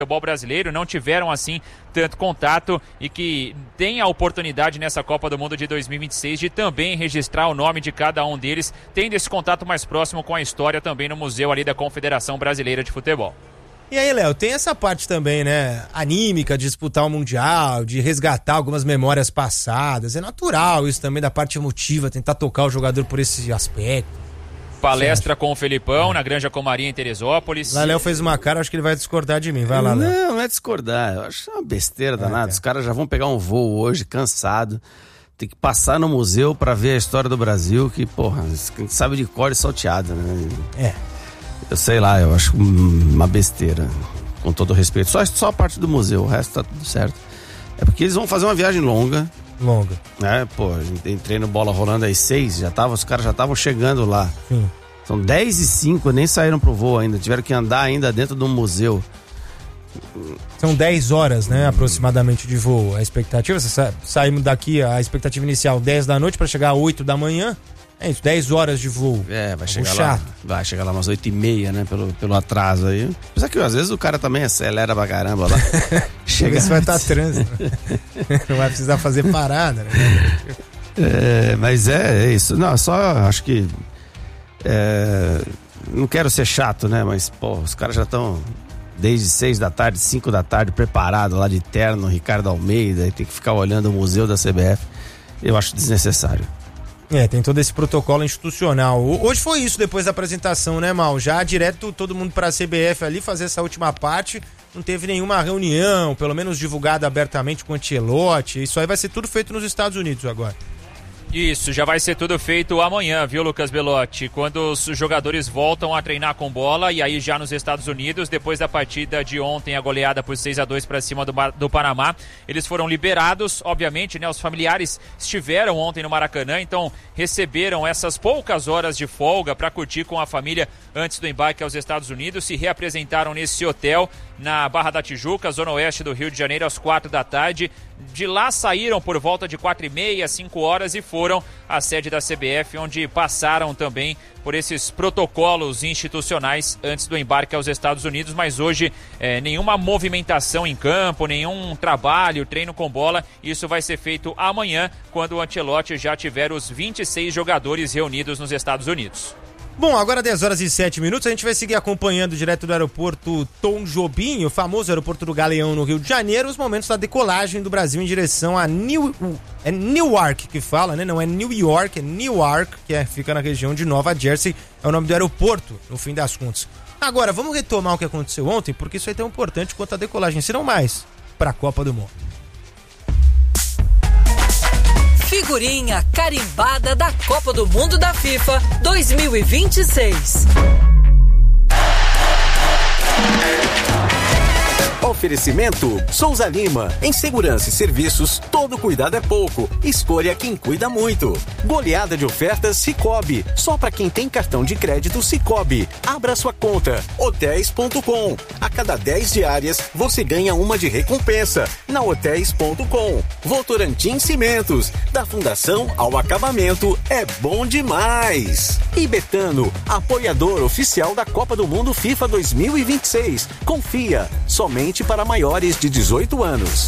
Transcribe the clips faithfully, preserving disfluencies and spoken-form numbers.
futebol brasileiro, não tiveram assim tanto contato e que tem a oportunidade nessa Copa do Mundo de dois mil e vinte e seis de também registrar o nome de cada um deles, tendo esse contato mais próximo com a história também no museu ali da Confederação Brasileira de Futebol. E aí, Léo, tem essa parte também, né, anímica de disputar o Mundial, de resgatar algumas memórias passadas, é natural isso também da parte emotiva, tentar tocar o jogador por esse aspecto. Palestra com o Felipão é. na Granja Comaria em Teresópolis. Lá, Léo fez uma cara, acho que ele vai discordar de mim. Vai lá, Léo. Não, não é discordar. Eu acho uma besteira danada. É, Os caras já vão pegar um voo hoje, cansado. Tem que passar no museu pra ver a história do Brasil, que, porra, a gente sabe de cor e salteado, né? É. Eu sei lá, eu acho uma besteira. Com todo respeito. Só, só a parte do museu, o resto tá tudo certo. É porque eles vão fazer uma viagem longa. Longa. É, pô, entrei no Bola Rolando às seis, já tava, os caras já estavam chegando lá. Sim. São dez e cinco, nem saíram pro voo ainda, tiveram que andar ainda dentro do museu. São dez horas, né, aproximadamente de voo. A expectativa, sa- saímos daqui, a expectativa inicial dez da noite para chegar às oito da manhã. É isso, dez horas de voo. É, vai chegar chato. lá. Vai chegar lá umas oito e meia, né? Pelo, pelo atraso aí. Apesar que às vezes o cara também acelera pra caramba lá. Chega se vai estar trânsito. Não vai precisar fazer parada, né? É, mas é, é isso. Não, só acho que. É, não quero ser chato, né? Mas, pô, os caras já estão desde seis da tarde, cinco da tarde, preparado lá de terno, Ricardo Almeida, e tem que ficar olhando o museu da C B F. Eu acho desnecessário. É, tem todo esse protocolo institucional. Hoje foi isso depois da apresentação, né, Mal? Já direto todo mundo para a C B F ali fazer essa última parte. Não teve nenhuma reunião, pelo menos divulgada abertamente com o Ancelotti. Isso aí vai ser tudo feito nos Estados Unidos agora. Isso, já vai ser tudo feito amanhã, viu, Lucas Belotti? Quando os jogadores voltam a treinar com bola, e aí já nos Estados Unidos, depois da partida de ontem, a goleada por seis a dois para cima do, do Panamá, eles foram liberados, obviamente, né? Os familiares estiveram ontem no Maracanã, então receberam essas poucas horas de folga para curtir com a família antes do embarque aos Estados Unidos, se reapresentaram nesse hotel na Barra da Tijuca, zona oeste do Rio de Janeiro, às quatro da tarde. De lá saíram por volta de quatro e meia, cinco horas e foram à sede da C B F, onde passaram também por esses protocolos institucionais antes do embarque aos Estados Unidos, mas hoje é, nenhuma movimentação em campo, nenhum trabalho, treino com bola, isso vai ser feito amanhã, quando o Ancelotti já tiver os vinte e seis jogadores reunidos nos Estados Unidos. Bom, agora dez horas e sete minutos, a gente vai seguir acompanhando direto do aeroporto Tom Jobim, o famoso aeroporto do Galeão no Rio de Janeiro, os momentos da decolagem do Brasil em direção a New, é Newark que fala, né? Não é New York, é Newark, que é, fica na região de Nova Jersey, é o nome do aeroporto, no fim das contas. Agora, vamos retomar o que aconteceu ontem, porque isso é tão importante quanto a decolagem, se não mais, para a Copa do Mundo. Figurinha carimbada da Copa do Mundo da FIFA dois mil e vinte e seis. Oferecimento Souza Lima. Em segurança e serviços, todo cuidado é pouco. Escolha quem cuida muito. Goleada de ofertas Sicoob. Só para quem tem cartão de crédito Sicoob. Abra sua conta. hotéis ponto com. A cada dez diárias, você ganha uma de recompensa. Na hotéis ponto com. Votorantim Cimentos. Da fundação ao acabamento, é bom demais. E Betano, apoiador oficial da Copa do Mundo FIFA dois mil e vinte e seis. Confia. Somente para maiores de dezoito anos.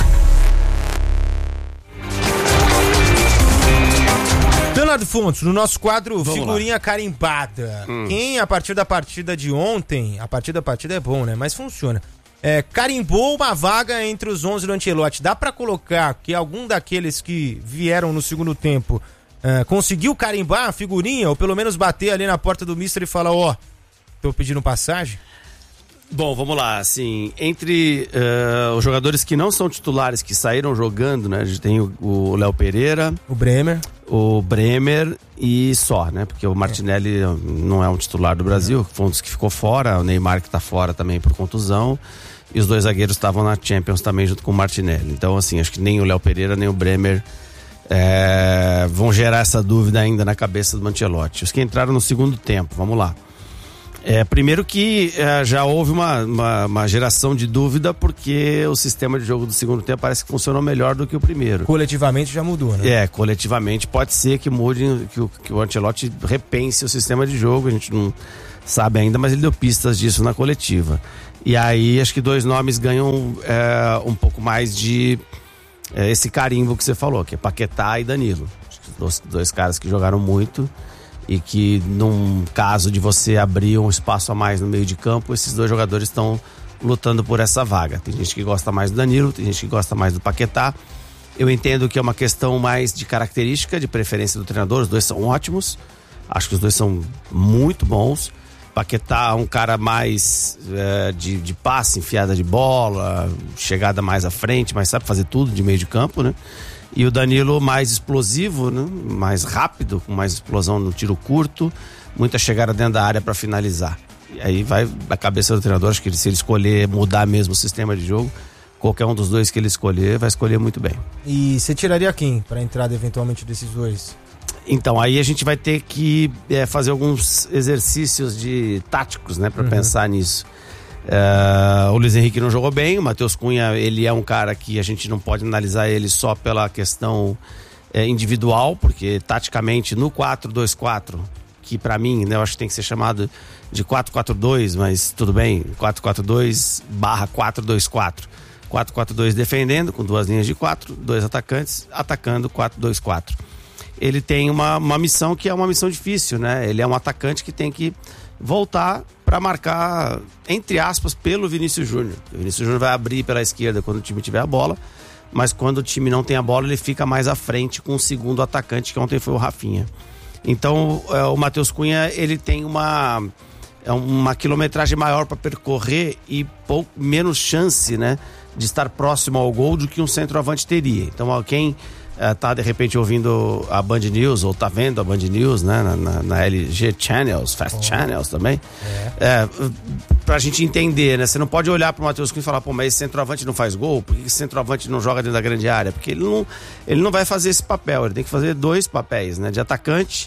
Leonardo Fontes, no nosso quadro Vamos Figurinha lá. Carimbada. Hum. Quem, a partir da partida de ontem, a partir da partida é bom, né? Mas funciona. É, carimbou uma vaga entre os onze do Ancelotti. Dá pra colocar que algum daqueles que vieram no segundo tempo é, conseguiu carimbar a figurinha, ou pelo menos bater ali na porta do mister e falar, ó, oh, tô pedindo passagem? Bom, vamos lá, assim, entre uh, os jogadores que não são titulares, que saíram jogando, né, a gente tem o Léo Pereira, o Bremer, o Bremer e só, né, porque o Martinelli é. não é um titular do Brasil, foi um dos que ficou fora, o Neymar que tá fora também por contusão, e os dois zagueiros estavam na Champions também junto com o Martinelli, então assim, acho que nem o Léo Pereira nem o Bremer é, vão gerar essa dúvida ainda na cabeça do Ancelotti. Os que entraram no segundo tempo, vamos lá. É, primeiro que é, já houve uma, uma, uma geração de dúvida porque o sistema de jogo do segundo tempo parece que funcionou melhor do que o primeiro. Coletivamente já mudou, né? É, coletivamente pode ser que mude, que o, que o Ancelotti repense o sistema de jogo, a gente não sabe ainda, mas ele deu pistas disso na coletiva. E aí acho que dois nomes ganham é, um pouco mais de é, esse carimbo que você falou, que é Paquetá e Danilo. Acho que dois, dois caras que jogaram muito e que num caso de você abrir um espaço a mais no meio de campo, esses dois jogadores estão lutando por essa vaga. Tem gente que gosta mais do Danilo, tem gente que gosta mais do Paquetá. Eu entendo que é uma questão mais de característica, de preferência do treinador. Os dois são ótimos, acho que os dois são muito bons. Paquetá é um cara mais é, de, de passe, enfiada de bola, chegada mais à frente, mas sabe fazer tudo de meio de campo, né? E o Danilo mais explosivo, né? Mais rápido, com mais explosão no tiro curto, muita chegada dentro da área para finalizar. E aí vai da cabeça do treinador, acho que se ele escolher mudar mesmo o sistema de jogo, qualquer um dos dois que ele escolher, vai escolher muito bem. E você tiraria quem para a entrada eventualmente desses dois? Então, aí a gente vai ter que é, fazer alguns exercícios de táticos, né, para uhum. pensar nisso. É, o Luiz Henrique não jogou bem, o Matheus Cunha, ele é um cara que a gente não pode analisar ele só pela questão é, individual, porque taticamente no quatro dois quatro, que para mim, né, eu acho que tem que ser chamado de quatro quatro dois, mas tudo bem, quatro quatro dois barra quatro dois quatro. quatro quatro dois defendendo, com duas linhas de quatro, dois atacantes, atacando quatro dois quatro. Ele tem uma, uma missão que é uma missão difícil, né? Ele é um atacante que tem que voltar para marcar, entre aspas, pelo Vinícius Júnior. O Vinícius Júnior vai abrir pela esquerda quando o time tiver a bola, mas quando o time não tem a bola, ele fica mais à frente com o segundo atacante, que ontem foi o Rafinha. Então, é, o Matheus Cunha, ele tem uma, é uma quilometragem maior para percorrer e pouco, menos chance, né, de estar próximo ao gol do que um centroavante teria. Então, quem uh, tá de repente ouvindo a Band News ou tá vendo a Band News, né, na, na, na L G Channels, Fast oh. Channels também, é. É, pra gente entender, né, você não pode olhar pro Matheus Cunha e falar, pô, mas esse centroavante não faz gol? Por que esse centroavante não joga dentro da grande área? Porque ele não, ele não vai fazer esse papel, ele tem que fazer dois papéis, né, de atacante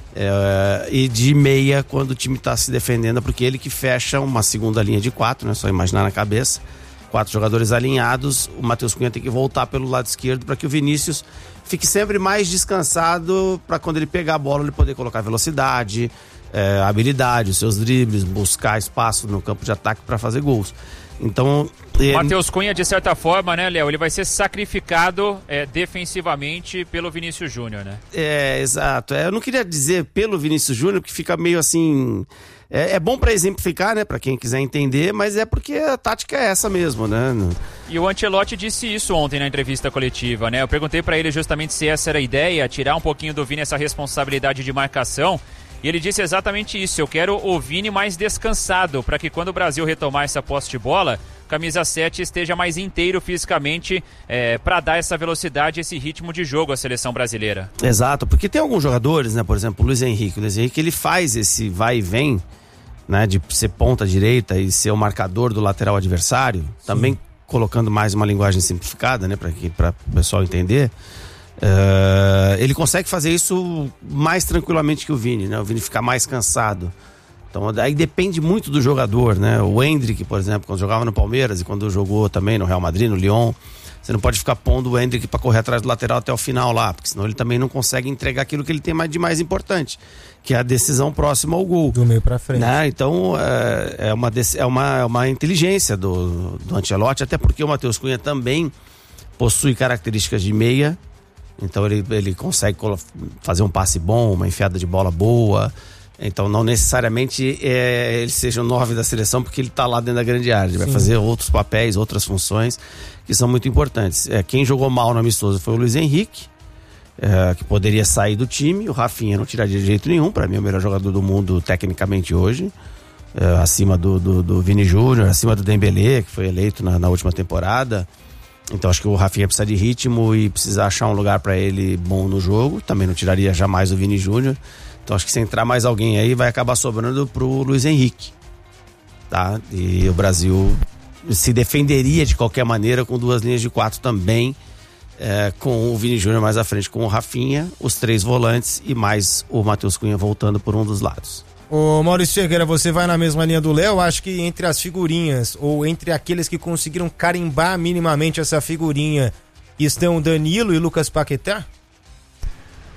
é, e de meia quando o time tá se defendendo, porque ele que fecha uma segunda linha de quatro, né, só imaginar na cabeça. Quatro jogadores alinhados, o Matheus Cunha tem que voltar pelo lado esquerdo para que o Vinícius fique sempre mais descansado, para quando ele pegar a bola ele poder colocar velocidade, é, habilidade, os seus dribles, buscar espaço no campo de ataque para fazer gols. Então, ele... Matheus Cunha, de certa forma, né, Léo, ele vai ser sacrificado é, defensivamente pelo Vinícius Júnior, né? É, exato. É, eu não queria dizer pelo Vinícius Júnior, porque fica meio assim... É, é bom para exemplificar, né, para quem quiser entender, mas é porque a tática é essa mesmo, né? E o Ancelotti disse isso ontem na entrevista coletiva, né? Eu perguntei para ele justamente se essa era a ideia, tirar um pouquinho do Vini essa responsabilidade de marcação, e ele disse exatamente isso: eu quero o Vini mais descansado, para que quando o Brasil retomar essa posse de bola, camisa sete esteja mais inteiro fisicamente, é, para dar essa velocidade, esse ritmo de jogo à seleção brasileira. Exato, porque tem alguns jogadores, né, por exemplo, o Luiz Henrique, o Luiz Henrique ele faz esse vai e vem, né, de ser ponta direita e ser o marcador do lateral adversário, sim, também colocando mais uma linguagem simplificada, né, para o pessoal entender. Uh, ele consegue fazer isso mais tranquilamente que o Vini, né? O Vini fica mais cansado. Então aí depende muito do jogador, né? O Endrick, por exemplo, quando jogava no Palmeiras e quando jogou também no Real Madrid, no Lyon, você não pode ficar pondo o Endrick para correr atrás do lateral até o final lá, porque senão ele também não consegue entregar aquilo que ele tem de mais importante, que é a decisão próxima ao gol. Do meio para frente. Né? Então é, é, uma, é, uma, é uma inteligência do, do Ancelotti, até porque o Matheus Cunha também possui características de meia. Então ele, ele consegue fazer um passe bom, uma enfiada de bola boa. Então não necessariamente é, ele seja o nove da seleção porque ele está lá dentro da grande área. Ele Sim. vai fazer outros papéis, outras funções que são muito importantes. É, quem jogou mal no amistoso foi o Luiz Henrique, é, que poderia sair do time. O Rafinha não tiraria de jeito nenhum. Para mim é o melhor jogador do mundo tecnicamente hoje, é, acima do, do, do Vini Júnior, acima do Dembélé, que foi eleito na, na última temporada. Então acho que o Rafinha precisa de ritmo e precisa achar um lugar para ele bom no jogo. Também não tiraria jamais o Vini Júnior. Então acho que se entrar mais alguém aí vai acabar sobrando pro Luiz Henrique, tá? E o Brasil se defenderia de qualquer maneira com duas linhas de quatro também, é, com o Vini Júnior mais à frente, com o Rafinha, os três volantes e mais o Matheus Cunha voltando por um dos lados. Ô Maurício Ferreira, você vai na mesma linha do Léo? Acho que entre as figurinhas, ou entre aqueles que conseguiram carimbar minimamente essa figurinha, estão Danilo e Lucas Paquetá?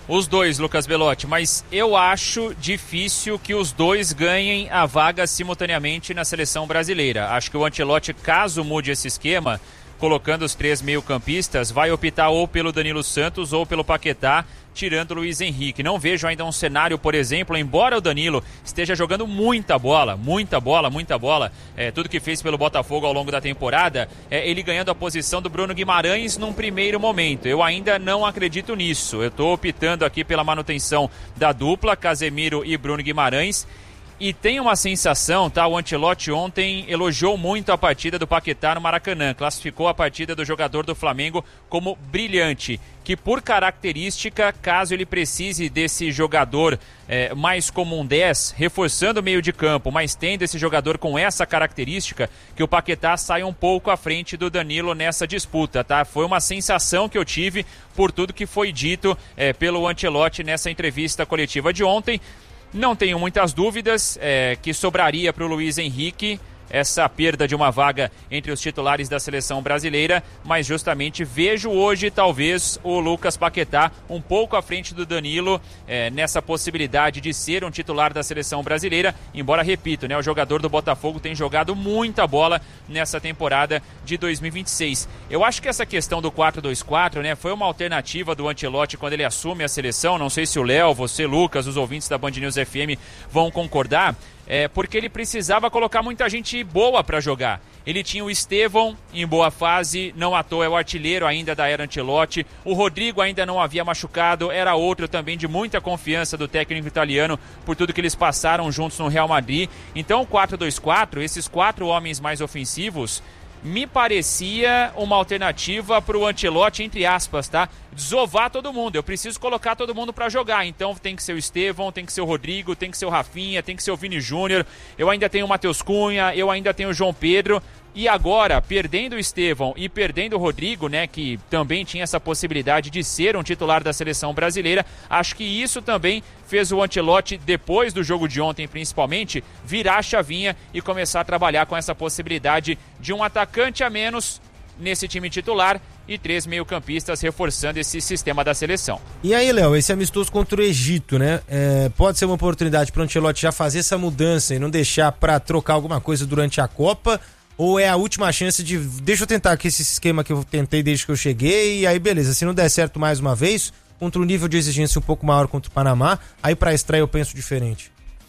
Os dois, Lucas Belotti, mas eu acho difícil que os dois ganhem a vaga simultaneamente na seleção brasileira. Acho que o Ancelotti, caso mude esse esquema, colocando os três meio-campistas, vai optar ou pelo Danilo Santos ou pelo Paquetá, tirando o Luiz Henrique. Não vejo ainda um cenário, por exemplo, embora o Danilo esteja jogando muita bola, muita bola, muita bola, é, tudo que fez pelo Botafogo ao longo da temporada, é, ele ganhando a posição do Bruno Guimarães num primeiro momento. Eu ainda não acredito nisso. Eu estou optando aqui pela manutenção da dupla, Casemiro e Bruno Guimarães. E tem uma sensação, tá? O Ancelotti ontem elogiou muito a partida do Paquetá no Maracanã, classificou a partida do jogador do Flamengo como brilhante, que por característica, caso ele precise desse jogador é, mais como um dez, reforçando o meio de campo, mas tendo esse jogador com essa característica, que o Paquetá sai um pouco à frente do Danilo nessa disputa, tá? Foi uma sensação que eu tive por tudo que foi dito é, pelo Ancelotti nessa entrevista coletiva de ontem. Não tenho muitas dúvidas é, que sobraria para o Luiz Henrique essa perda de uma vaga entre os titulares da seleção brasileira, mas justamente vejo hoje talvez o Lucas Paquetá um pouco à frente do Danilo é, nessa possibilidade de ser um titular da seleção brasileira, embora, repito, né, o jogador do Botafogo tem jogado muita bola nessa temporada de dois mil e vinte e seis. Eu acho que essa questão do quatro dois quatro, né, foi uma alternativa do Ancelotti quando ele assume a seleção. Não sei se o Léo, você, Lucas, os ouvintes da Band News F M vão concordar, É, porque ele precisava colocar muita gente boa para jogar. Ele tinha o Estevão em boa fase, não à toa é o artilheiro ainda da era Ancelotti. O Rodrigo ainda não havia machucado, era outro também de muita confiança do técnico italiano por tudo que eles passaram juntos no Real Madrid. Então o quatro dois quatro, esses quatro homens mais ofensivos, me parecia uma alternativa para o Ancelotti, entre aspas, tá? Desovar todo mundo. Eu preciso colocar todo mundo para jogar. Então tem que ser o Estevão, tem que ser o Rodrigo, tem que ser o Rafinha, tem que ser o Vini Júnior. Eu ainda tenho o Matheus Cunha, eu ainda tenho o João Pedro. E agora, perdendo o Estevão e perdendo o Rodrigo, né, que também tinha essa possibilidade de ser um titular da seleção brasileira, acho que isso também fez o Ancelotti, depois do jogo de ontem principalmente, virar a chavinha e começar a trabalhar com essa possibilidade de um atacante a menos nesse time titular e três meio-campistas reforçando esse sistema da seleção. E aí, Léo, esse amistoso contra o Egito, né? É, pode ser uma oportunidade para o Ancelotti já fazer essa mudança e não deixar para trocar alguma coisa durante a Copa? Ou é a última chance de, deixa eu tentar aqui esse esquema que eu tentei desde que eu cheguei, e aí beleza, se não der certo mais uma vez, contra um nível de exigência um pouco maior contra o Panamá, aí pra estreia eu penso diferente.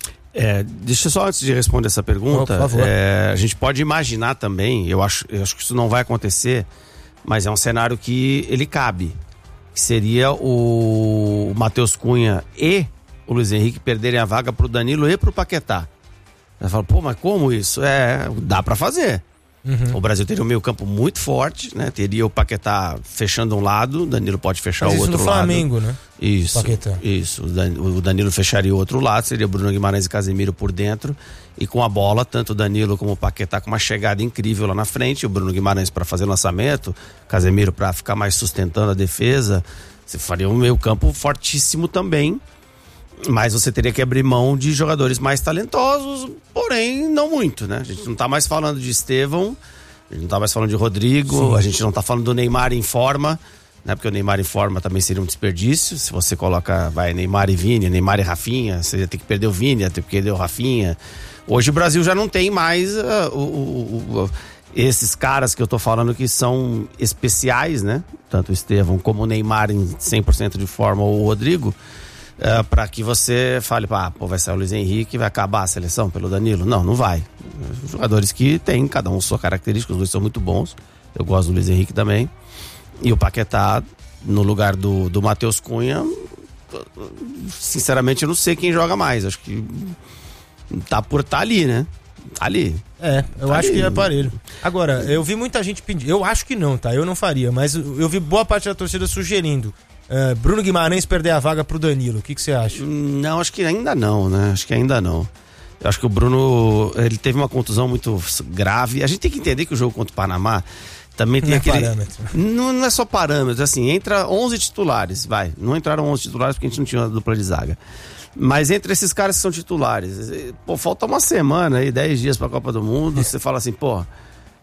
É, deixa eu só, antes de responder essa pergunta, oh, por favor. É, a gente pode imaginar também, eu acho, eu acho que isso não vai acontecer, mas é um cenário que ele cabe, que seria o Matheus Cunha e o Luiz Henrique perderem a vaga pro Danilo e pro Paquetá. Você fala, pô, mas como isso? É, dá pra fazer. Uhum. O Brasil teria um meio campo muito forte, né? Teria o Paquetá fechando um lado, o Danilo pode fechar mas o outro no lado. Flamengo, né? Isso, Paquetá. isso. O Danilo fecharia o outro lado, seria Bruno Guimarães e Casemiro por dentro. E com a bola, tanto o Danilo como o Paquetá com uma chegada incrível lá na frente. O Bruno Guimarães para fazer lançamento, Casemiro para ficar mais sustentando a defesa. Você faria um meio campo fortíssimo também. Mas você teria que abrir mão de jogadores mais talentosos, porém não muito, né? A gente não tá mais falando de Estevão, a gente não tá mais falando de Rodrigo, sim, a gente não tá falando do Neymar em forma, né? Porque o Neymar em forma também seria um desperdício. Se você coloca, vai, Neymar e Vini, Neymar e Rafinha, você ia ter que perder o Vini, ia ter que perder o Rafinha. Hoje o Brasil já não tem mais uh, o, o, o, esses caras que eu tô falando que são especiais, né? Tanto o Estevão como o Neymar em cem por cento de forma ou o Rodrigo. Uh, para que você fale, ah, pô, vai sair o Luiz Henrique, vai acabar a seleção pelo Danilo. Não, não vai. Jogadores que têm cada um sua característica, os dois são muito bons. Eu gosto do Luiz Henrique também. E o Paquetá no lugar do, do Matheus Cunha, sinceramente eu não sei quem joga mais. Acho que tá por tá ali, né? Tá ali. É, eu tá acho ali. que é aparelho. Agora, eu vi muita gente pedir, eu acho que não, tá? Eu não faria, mas eu vi boa parte da torcida sugerindo Uh, Bruno Guimarães perder a vaga pro Danilo. O que você acha? Não, acho que ainda não, né? Acho que ainda não. Eu acho que o Bruno, ele teve uma contusão muito grave. A gente tem que entender que o jogo contra o Panamá também tem não aquele... É parâmetro. Não, não é só parâmetro, assim, entra onze titulares, vai. Não entraram onze titulares porque a gente não tinha uma dupla de zaga. Mas entre esses caras que são titulares, pô, falta uma semana aí, dez dias pra Copa do Mundo, você fala assim, pô...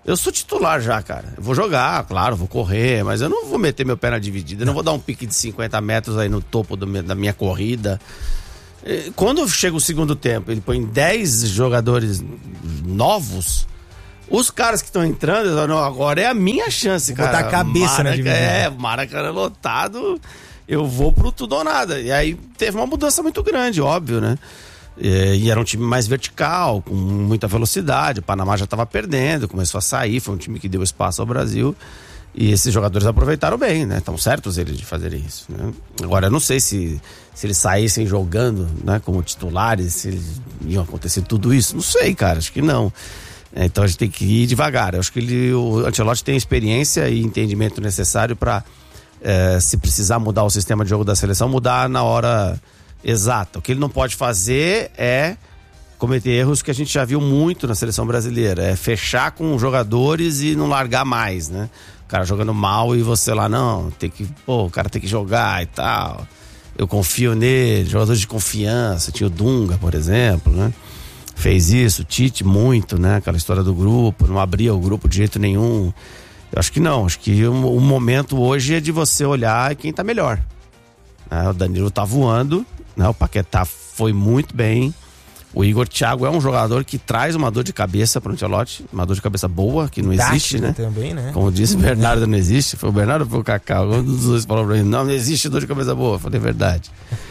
Eu sou titular já, cara. Eu vou jogar, claro, vou correr, mas eu não vou meter meu pé na dividida. Eu não vou dar um pique de cinquenta metros aí no topo do meu, da minha corrida. Quando chega o segundo tempo, ele põe dez jogadores novos, os caras que estão entrando, não, agora é a minha chance, vou cara. Botar a cabeça Maraca, na dividida. É, Maracanã lotado, eu vou pro tudo ou nada. E aí teve uma mudança muito grande, óbvio, né? E era um time mais vertical, com muita velocidade. O Panamá já estava perdendo, começou a sair. Foi um time que deu espaço ao Brasil. E esses jogadores aproveitaram bem, né? Estão certos eles de fazerem isso, né? Agora, eu não sei se, se eles saíssem jogando, né, como titulares, se eles iam acontecer tudo isso. Não sei, cara, acho que não. É, então a gente tem que ir devagar. Eu acho que ele, o Ancelotti tem experiência e entendimento necessário para, é, se precisar mudar o sistema de jogo da seleção, mudar na hora exata. O que ele não pode fazer é cometer erros que a gente já viu muito na seleção brasileira. É fechar com jogadores e não largar mais, né? O cara jogando mal e você lá, não, tem que, pô, o cara tem que jogar e tal. Eu confio nele, jogadores de confiança. Tinha o Dunga, por exemplo, né? Fez isso, Tite muito, né? Aquela história do grupo, não abria o grupo de jeito nenhum. Eu acho que não, acho que o, o momento hoje é de você olhar quem tá melhor. Né? O Danilo tá voando, né? O Paquetá foi muito bem. O Igor Thiago é um jogador que traz uma dor de cabeça para o Ancelotti, uma dor de cabeça boa, que não existe, né? Também, né? Como disse o Bernardo, não existe. Foi o Bernardo ou foi o Cacau? Um dos dois falou pra mim, não, não existe dor de cabeça boa. Eu falei, é verdade.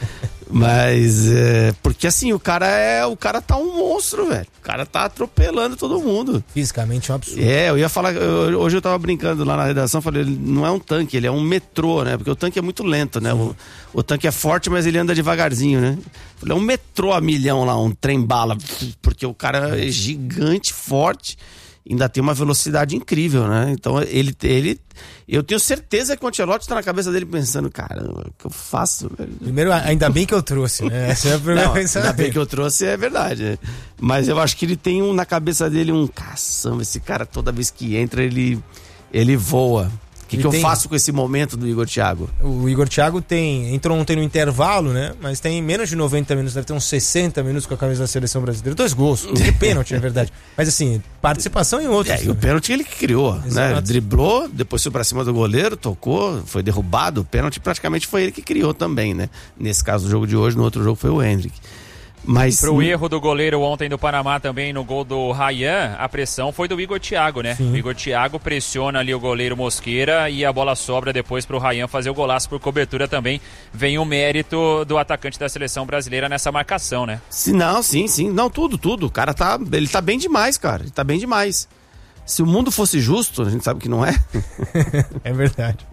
Mas, é, porque assim, o cara é, o cara tá um monstro, velho. O cara tá atropelando todo mundo. Fisicamente é um absurdo. É, eu ia falar, eu, hoje eu tava brincando lá na redação, falei, ele não é um tanque, ele é um metrô, né? Porque o tanque é muito lento, né? O, o tanque é forte, mas ele anda devagarzinho, né? Ele é um metrô a milhão lá, um trem-bala, porque o cara é gigante, forte, ainda tem uma velocidade incrível, né? Então ele, ele eu tenho certeza que o Ancelotti tá na cabeça dele pensando, caramba, o que eu faço, velho? Primeiro, ainda bem que eu trouxe, né? Essa é a primeira Não, pensamento. Ainda bem que eu trouxe, é verdade, né? Mas eu acho que ele tem um, na cabeça dele um, caçamba, esse cara toda vez que entra, ele, ele voa. O que, que eu tem... faço com esse momento do Igor Thiago? O Igor Thiago tem, entrou ontem no intervalo, né? Mas tem menos de noventa minutos, deve ter uns sessenta minutos com a camisa da seleção brasileira. Dois gols, de pênalti, na verdade. Mas assim, participação em outros. É, e o pênalti ele que criou, Exato. né? Driblou, depois foi pra cima do goleiro, tocou, foi derrubado. O pênalti praticamente foi ele que criou também, né? Nesse caso do jogo de hoje, no outro jogo foi o Hendrick. Mas pro erro do goleiro ontem do Panamá também no gol do Ryan, a pressão foi do Igor Thiago, né? Sim. O Igor Thiago pressiona ali o goleiro Mosqueira e a bola sobra depois pro Ryan fazer o golaço por cobertura também. Vem o mérito do atacante da seleção brasileira nessa marcação, né? Sim, não, sim, sim. Não, tudo, tudo. O cara tá, ele tá bem demais, cara. Ele tá bem demais. Se o mundo fosse justo, a gente sabe que não é. É verdade.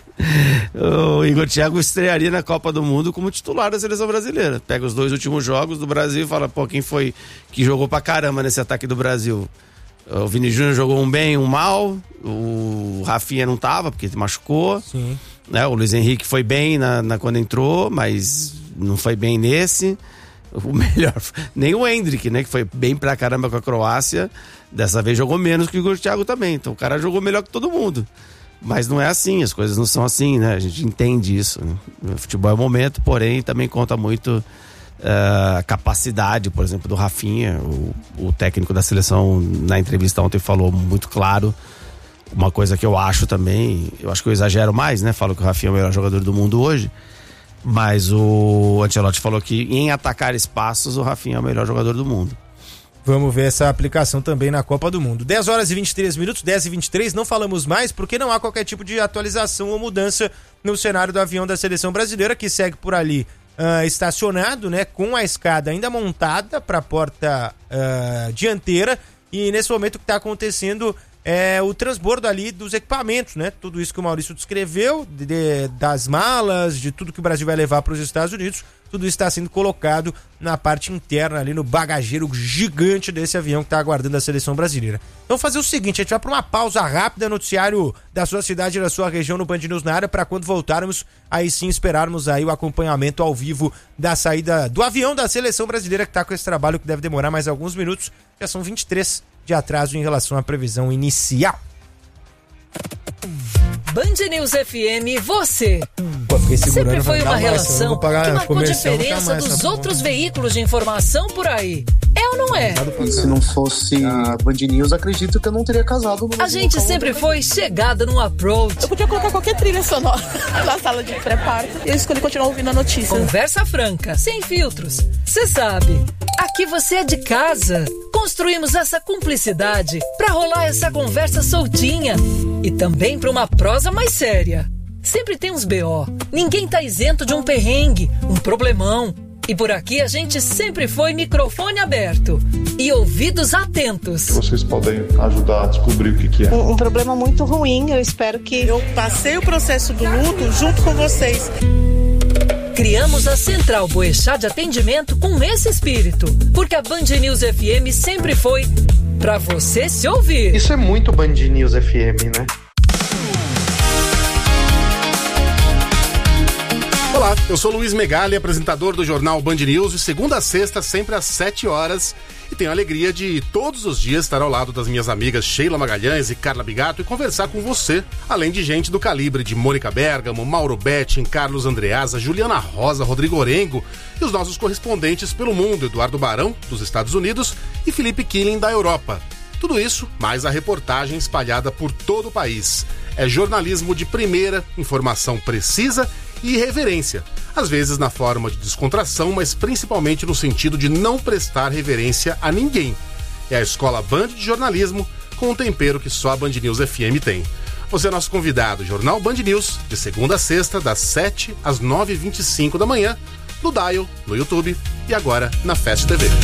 O Igor Thiago estrearia na Copa do Mundo como titular da seleção brasileira. Pega os dois últimos jogos do Brasil e fala, pô, quem foi que jogou pra caramba nesse ataque do Brasil? O Vini Júnior jogou um bem, um mal. O Rafinha não tava porque se machucou. Sim. Né? O Luiz Henrique foi bem na, na, quando entrou, mas não foi bem nesse. O melhor, nem o Hendrick, né? Que foi bem pra caramba com a Croácia. Dessa vez jogou menos que o Igor Thiago também. Então o cara jogou melhor que todo mundo. Mas não é assim, as coisas não são assim, né? A gente entende isso, né? O futebol é o momento, porém também conta muito a uh, capacidade, por exemplo, do Rafinha. O, o técnico da seleção na entrevista ontem falou muito claro uma coisa que eu acho também, eu acho que eu exagero mais, né? Falo que o Rafinha é o melhor jogador do mundo hoje, mas o Ancelotti falou que em atacar espaços o Rafinha é o melhor jogador do mundo. Vamos ver essa aplicação também na Copa do Mundo. dez horas e vinte e três minutos, dez e vinte e três, não falamos mais porque não há qualquer tipo de atualização ou mudança no cenário do avião da seleção brasileira, que segue por ali uh, estacionado, né, com a escada ainda montada para a porta uh, dianteira, e nesse momento o que está acontecendo é o transbordo ali dos equipamentos, né? Tudo isso que o Maurício descreveu, de, de, das malas, de tudo que o Brasil vai levar para os Estados Unidos, tudo isso está sendo colocado na parte interna ali, no bagageiro gigante desse avião que está aguardando a seleção brasileira. Então vamos fazer o seguinte, a gente vai para uma pausa rápida, noticiário da sua cidade e da sua região no Band News na área, para quando voltarmos, aí sim esperarmos aí o acompanhamento ao vivo da saída do avião da seleção brasileira, que está com esse trabalho que deve demorar mais alguns minutos, já são vinte e três de atraso em relação à previsão inicial. Band News F M, você. Pô, sempre foi uma relação que marcou diferença dos outros veículos de informação por aí. É ou ou não é? E se não fosse a Band News, acredito que eu não teria casado. A gente sempre foi chegada no approach. Eu podia colocar qualquer trilha sonora na sala de pré-parto e eu escolhi continuar ouvindo a notícia. Conversa franca, sem filtros. Você sabe, aqui você é de casa. Construímos essa cumplicidade pra rolar essa conversa soltinha e também pra uma prosa mais séria. Sempre tem uns B O. Ninguém tá isento de um perrengue, um problemão. E por aqui a gente sempre foi microfone aberto e ouvidos atentos. Vocês podem ajudar a descobrir o que, que é. Um, um problema muito ruim, eu espero que... Eu passei o processo do luto junto com vocês. Criamos a Central Boechat de atendimento com esse espírito, porque a Band News F M sempre foi pra você se ouvir. Isso é muito Band News F M, né? Olá, eu sou Luiz Megali, apresentador do jornal Band News, de segunda a sexta, sempre às sete horas. E tenho a alegria de todos os dias estar ao lado das minhas amigas Sheila Magalhães e Carla Bigato e conversar com você, além de gente do calibre de Mônica Bergamo, Mauro Betting, Carlos Andreasa, Juliana Rosa, Rodrigo Orengo e os nossos correspondentes pelo mundo, Eduardo Barão, dos Estados Unidos, e Felipe Killing, da Europa. Tudo isso, mais a reportagem espalhada por todo o país. É jornalismo de primeira, informação precisa e irreverência, às vezes na forma de descontração, mas principalmente no sentido de não prestar reverência a ninguém. É a Escola Band de Jornalismo, com um tempero que só a Band News F M tem. Você é nosso convidado, Jornal Band News, de segunda a sexta, das sete às nove e vinte e cinco da manhã, no Dial, no YouTube e agora na Fast T V.